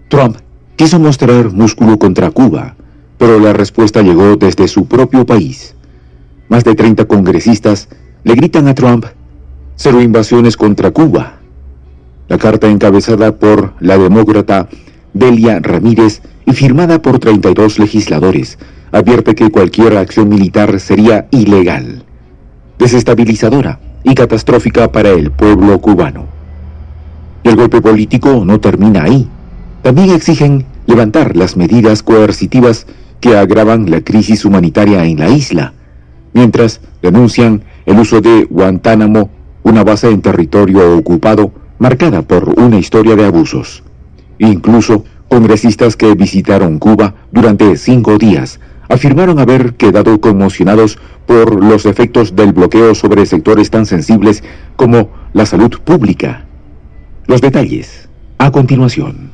Trump quiso mostrar músculo contra Cuba, pero la respuesta llegó desde su propio país. Más de 30 congresistas le gritan a Trump: cero invasiones contra Cuba. La carta, encabezada por la demócrata Delia Ramírez y firmada por 32 legisladores, advierte que cualquier acción militar sería ilegal, desestabilizadora y catastrófica para el pueblo cubano. Y el golpe político no termina ahí. También exigen levantar las medidas coercitivas que agravan la crisis humanitaria en la isla, mientras denuncian el uso de Guantánamo, una base en territorio ocupado marcada por una historia de abusos. Incluso congresistas que visitaron Cuba durante 5 días afirmaron haber quedado conmocionados por los efectos del bloqueo sobre sectores tan sensibles como la salud pública. Los detalles a continuación.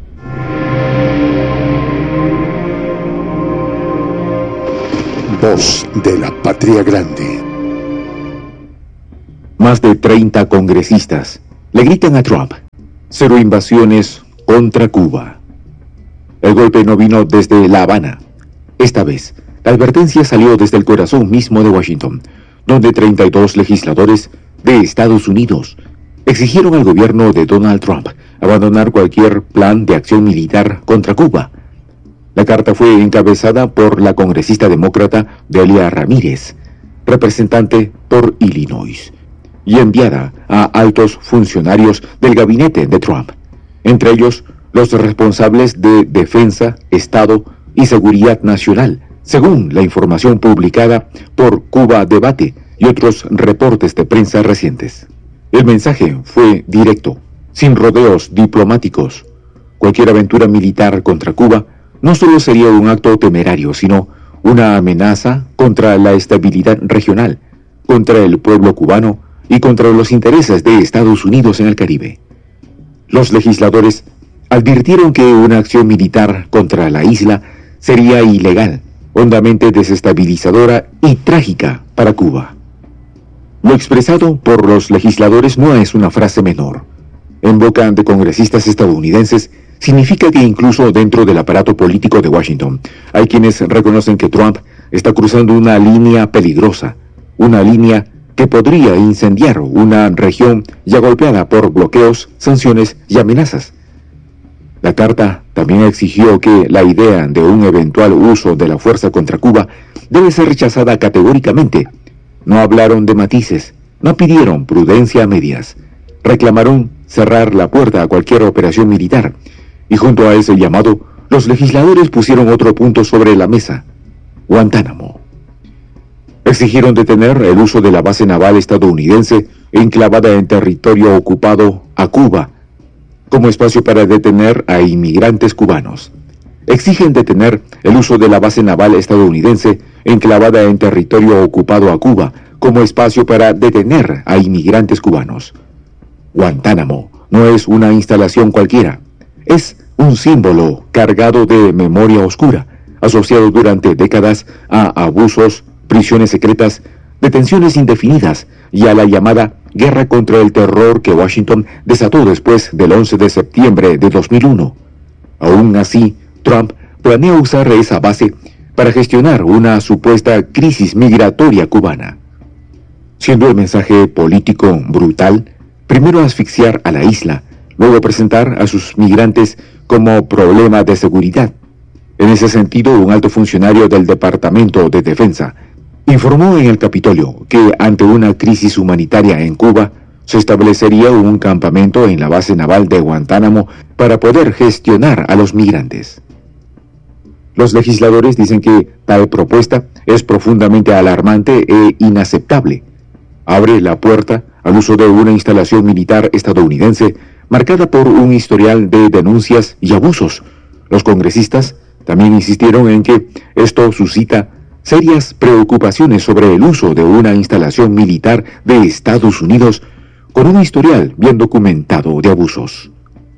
Voz de la Patria Grande. Más de 30 congresistas le gritan a Trump: cero invasiones contra Cuba. El golpe no vino desde La Habana. Esta vez, la advertencia salió desde el corazón mismo de Washington, donde 32 legisladores de Estados Unidos exigieron al gobierno de Donald Trump abandonar cualquier plan de acción militar contra Cuba. La carta fue encabezada por la congresista demócrata Delia Ramírez, representante por Illinois, y enviada a altos funcionarios del gabinete de Trump, entre ellos los responsables de Defensa, Estado y Seguridad Nacional, según la información publicada por Cuba Debate y otros reportes de prensa recientes. El mensaje fue directo, sin rodeos diplomáticos. Cualquier aventura militar contra Cuba no solo sería un acto temerario, sino una amenaza contra la estabilidad regional, contra el pueblo cubano y contra los intereses de Estados Unidos en el Caribe. Los legisladores advirtieron que una acción militar contra la isla sería ilegal, hondamente desestabilizadora y trágica para Cuba. Lo expresado por los legisladores no es una frase menor. En boca de congresistas estadounidenses, significa que incluso dentro del aparato político de Washington hay quienes reconocen que Trump está cruzando una línea peligrosa, una línea que podría incendiar una región ya golpeada por bloqueos, sanciones y amenazas. La carta también exigió que la idea de un eventual uso de la fuerza contra Cuba debe ser rechazada categóricamente. No hablaron de matices, no pidieron prudencia a medias, reclamaron cerrar la puerta a cualquier operación militar, y junto a ese llamado, los legisladores pusieron otro punto sobre la mesa: Guantánamo. Exigieron detener el uso de la base naval estadounidense enclavada en territorio ocupado a Cuba, como espacio para detener a inmigrantes cubanos. Exigen detener el uso de la base naval estadounidense enclavada en territorio ocupado a Cuba, como espacio para detener a inmigrantes cubanos. Guantánamo no es una instalación cualquiera, es un símbolo cargado de memoria oscura, asociado durante décadas a abusos, prisiones secretas, detenciones indefinidas y a la llamada guerra contra el terror que Washington desató después del 11 de septiembre de 2001. Aún así, Trump planea usar esa base para gestionar una supuesta crisis migratoria cubana. Siendo el mensaje político brutal, primero asfixiar a la isla, luego presentar a sus migrantes como problema de seguridad. En ese sentido, un alto funcionario del Departamento de Defensa informó en el Capitolio que ante una crisis humanitaria en Cuba, se establecería un campamento en la base naval de Guantánamo para poder gestionar a los migrantes. Los legisladores dicen que tal propuesta es profundamente alarmante e inaceptable. Abre la puerta al uso de una instalación militar estadounidense marcada por un historial de denuncias y abusos. Los congresistas también insistieron en que esto suscita serias preocupaciones sobre el uso de una instalación militar de Estados Unidos con un historial bien documentado de abusos.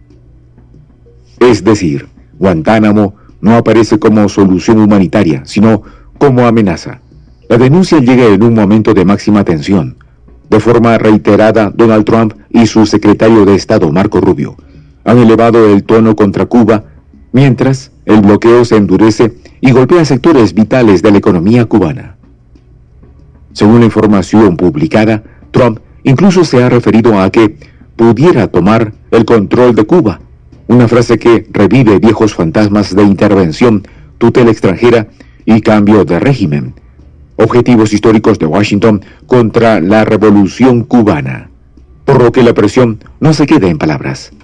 Es decir, Guantánamo no aparece como solución humanitaria, sino como amenaza. La denuncia llega en un momento de máxima tensión. De forma reiterada, Donald Trump y su secretario de Estado, Marco Rubio, han elevado el tono contra Cuba, mientras el bloqueo se endurece y golpea sectores vitales de la economía cubana. Según la información publicada, Trump incluso se ha referido a que pudiera tomar el control de Cuba, una frase que revive viejos fantasmas de intervención, tutela extranjera y cambio de régimen, objetivos históricos de Washington contra la revolución cubana, por lo que la presión no se queda en palabras.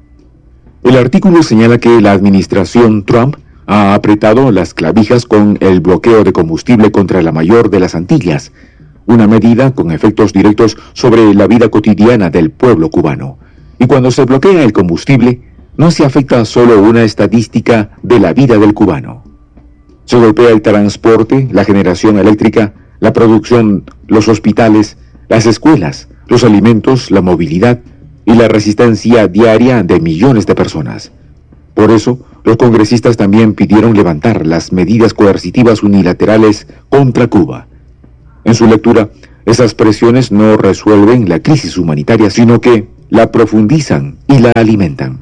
El artículo señala que la administración Trump ha apretado las clavijas con el bloqueo de combustible contra la mayor de las Antillas, una medida con efectos directos sobre la vida cotidiana del pueblo cubano. Y cuando se bloquea el combustible, no se afecta solo una estadística de la vida del cubano. Se golpea el transporte, la generación eléctrica, la producción, los hospitales, las escuelas, los alimentos, la movilidad y la resistencia diaria de millones de personas. Por eso, los congresistas también pidieron levantar las medidas coercitivas unilaterales contra Cuba. En su lectura, esas presiones no resuelven la crisis humanitaria, sino que la profundizan y la alimentan.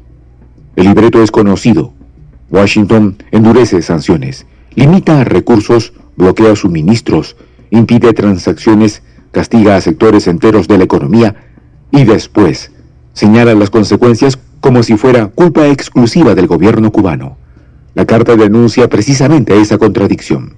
El libreto es conocido. Washington endurece sanciones, limita recursos, bloquea suministros, impide transacciones, castiga a sectores enteros de la economía y después señala las consecuencias como si fuera culpa exclusiva del gobierno cubano. La carta denuncia precisamente esa contradicción.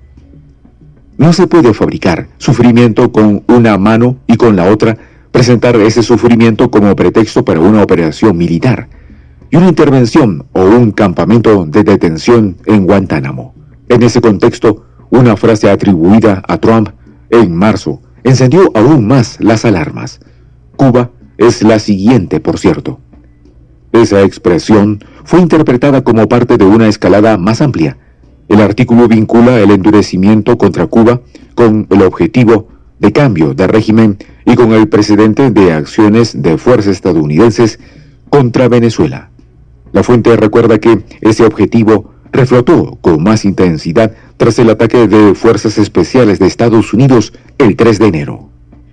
No se puede fabricar sufrimiento con una mano y con la otra presentar ese sufrimiento como pretexto para una operación militar y una intervención o un campamento de detención en Guantánamo. En ese contexto, una frase atribuida a Trump en marzo encendió aún más las alarmas. Cuba es la siguiente, por cierto. Esa expresión fue interpretada como parte de una escalada más amplia. El artículo vincula el endurecimiento contra Cuba con el objetivo de cambio de régimen y con el precedente de acciones de fuerzas estadounidenses contra Venezuela. La fuente recuerda que ese objetivo reflotó con más intensidad tras el ataque de fuerzas especiales de Estados Unidos el 3 de enero.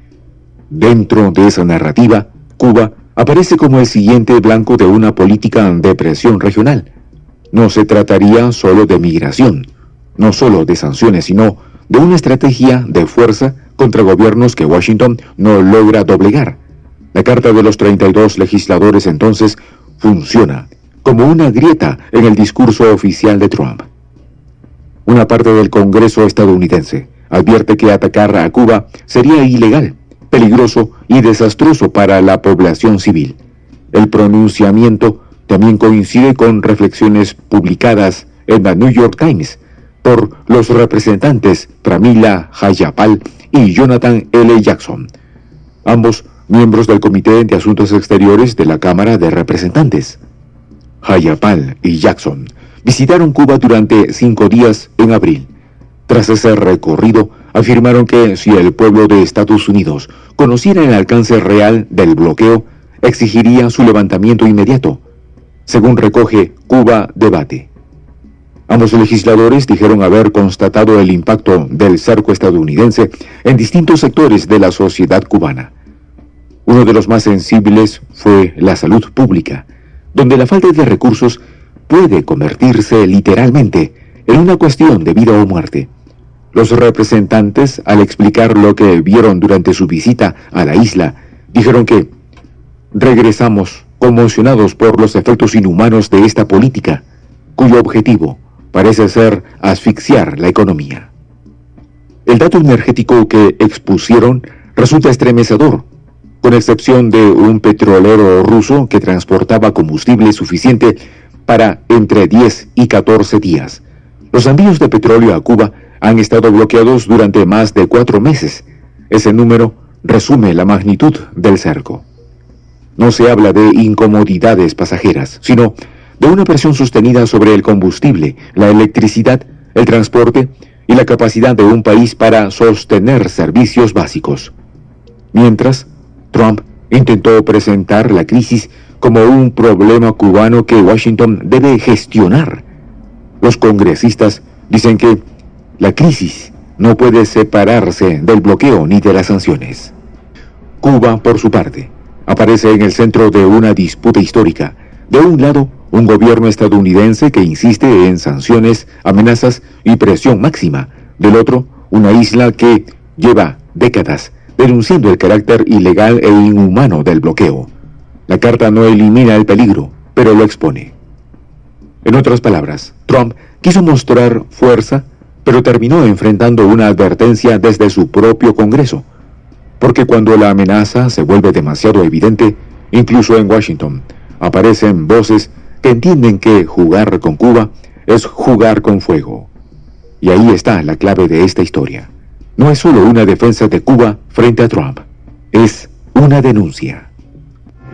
Dentro de esa narrativa, Cuba aparece como el siguiente blanco de una política de presión regional. No se trataría solo de migración, no solo de sanciones, sino de una estrategia de fuerza contra gobiernos que Washington no logra doblegar. La carta de los 32 legisladores entonces funciona como una grieta en el discurso oficial de Trump. Una parte del Congreso estadounidense advierte que atacar a Cuba sería ilegal, peligroso y desastroso para la población civil. El pronunciamiento también coincide con reflexiones publicadas en la New York Times por los representantes Pramila Jayapal y Jonathan L. Jackson, ambos miembros del Comité de Asuntos Exteriores de la Cámara de Representantes. Jayapal y Jackson visitaron Cuba durante 5 días en abril. Tras ese recorrido, afirmaron que si el pueblo de Estados Unidos conociera el alcance real del bloqueo, exigiría su levantamiento inmediato, según recoge Cuba Debate. Ambos legisladores dijeron haber constatado el impacto del cerco estadounidense en distintos sectores de la sociedad cubana. Uno de los más sensibles fue la salud pública, donde la falta de recursos puede convertirse literalmente en una cuestión de vida o muerte. Los representantes, al explicar lo que vieron durante su visita a la isla, dijeron que regresamos conmocionados por los efectos inhumanos de esta política, cuyo objetivo parece ser asfixiar la economía. El dato energético que expusieron resulta estremecedor, con excepción de un petrolero ruso que transportaba combustible suficiente para entre 10 y 14 días. Los envíos de petróleo a Cuba han estado bloqueados durante más de 4 meses. Ese número resume la magnitud del cerco. No se habla de incomodidades pasajeras, sino de una presión sostenida sobre el combustible, la electricidad, el transporte y la capacidad de un país para sostener servicios básicos. Mientras, Trump intentó presentar la crisis como un problema cubano que Washington debe gestionar. Los congresistas dicen que la crisis no puede separarse del bloqueo ni de las sanciones. Cuba, por su parte, aparece en el centro de una disputa histórica, De un lado, un gobierno estadounidense que insiste en sanciones, amenazas y presión máxima. Del otro, una isla que lleva décadas denunciando el carácter ilegal e inhumano del bloqueo. La carta no elimina el peligro, pero lo expone. En otras palabras, Trump quiso mostrar fuerza, pero terminó enfrentando una advertencia desde su propio Congreso. Porque cuando la amenaza se vuelve demasiado evidente, incluso en Washington, aparecen voces que entienden que jugar con Cuba es jugar con fuego. Y ahí está la clave de esta historia. No es solo una defensa de Cuba frente a Trump, es una denuncia.